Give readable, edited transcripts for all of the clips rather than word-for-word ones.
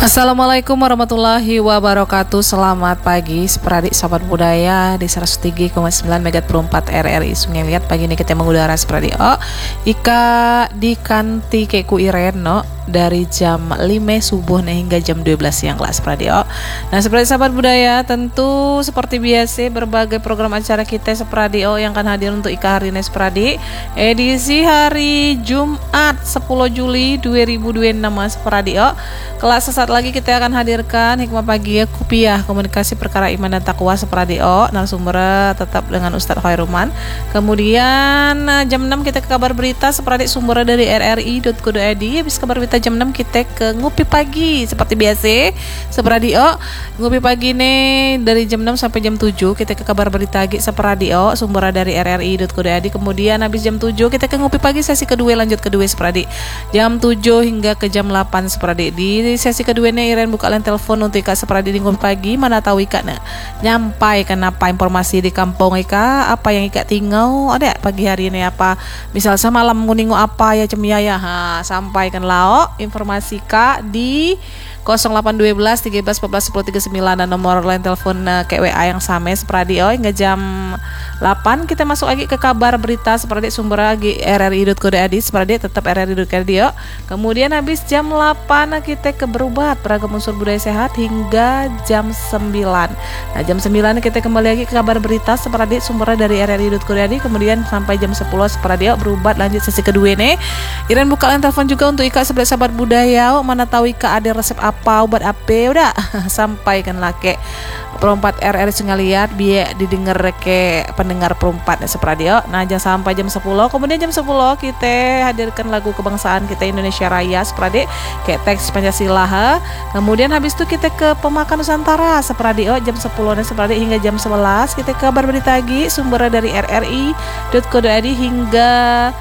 Assalamualaikum warahmatullahi wabarakatuh. Selamat pagi seperadik sahabat budaya di 103,9 MHz RRI Sungai Liat. Pagi ini kita mengudara seperadik Ika di kanti keku Ireno dari jam 5 subuh hingga jam 12 siang lah seperadik. Nah seperadik sahabat budaya, tentu seperti biasa berbagai program acara kita seperadik yang akan hadir untuk Ika hari ini seperadik. Edisi hari Jumat 10 Juli 2026 seperadik. Kelas sesaat lagi kita akan hadirkan hikmah pagi kupiah komunikasi perkara iman dan takwa seperadik. Narasumber tetap dengan Ustadz Khairuman. Kemudian jam 6 kita ke kabar berita seperadik, sumber dari rri.co.id. Habis kabar berita jam 6 kita ke ngopi pagi seperti biasa seperadik. Ngopi pagi nih dari jam 6 sampai jam 7 kita ke kabar berita lagi seperadik, sumber dari rri.co.id. Kemudian habis jam 7 kita ke ngopi pagi sesi kedua, lanjut kedua seperadik. Jam 7 hingga ke jam 8 seperadik. Di sesi kedua nih Iren buka line telepon untuk Ika seperadik di ngopi pagi. Mana tahu Ika nyampai kenapa informasi di kampung Ika, apa yang Ika tinggal ada pagi hari ini, apa misal semalam kuningo apa ya cemia ya, sampaikan lao informasi Ika di 0812 13 14 10 39 dan nomor line telepon ke WA yang sama seperadik. Hingga jam 8 kita masuk lagi ke kabar berita seperadik, sumber lagi rri.co.id seperadik, tetap rri.co.id. Kemudian habis jam 8 kita ke berubat beragam unsur budaya sehat hingga jam 9. Nah jam 9 kita kembali lagi ke kabar berita seperadik, sumber dari rri.co.id. Kemudian sampai jam 10 seperadik berubat lanjut sesi kedua nih. Iren buka line telepon juga untuk Ika sebelah sahabat budaya. Mana tahu Ika ada resep apa, obat apa, udah sampaikan lah ke perempat RRI Sungai Liat biar didengar ke pendengar perempat seperadik. Nah jam sampai jam 10. Kemudian jam 10 kita hadirkan lagu kebangsaan kita Indonesia Raya seperadik, kayak teks Pancasila. Kemudian habis itu kita ke pemakan Nusantara seperadik. Jam 10 dan seperadik hingga jam 11 kita kabar berita lagi, sumber dari rri.co.id hingga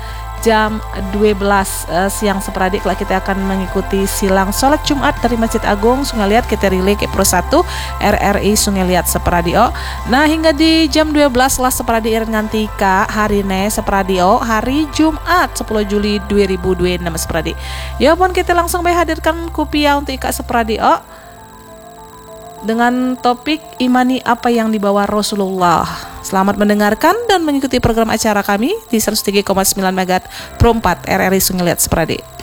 jam 12 siang seperadik lah kita akan mengikuti silang sholat Jumat dari Masjid Agung Sungai Liat. Kita relay ke Pro 1 RRI Sungai Liat seperadik. Nah hingga di jam 12 lah seperadik Iren nganti Ika hari ini seperadik hari Jumat 10 Juli 2026 seperadik. Ya pun kita langsung hadirkan kupiah untuk Ika seperadik dengan topik imani apa yang dibawa Rasulullah. Selamat mendengarkan dan mengikuti program acara kami di 103,9 MHz Pro 4 RRI Sungai Liat seperadik.